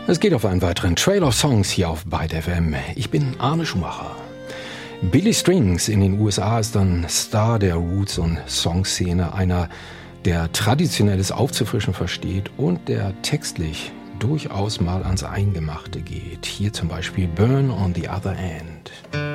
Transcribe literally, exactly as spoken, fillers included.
Es geht auf einen weiteren Trail of Songs hier auf Byte F M. Ich bin Arne Schumacher. Billy Strings in den U S A ist ein Star der Roots- und Songszene, einer, der Traditionelles aufzufrischen versteht und der textlich durchaus mal ans Eingemachte geht. Hier zum Beispiel Burn on the Other End.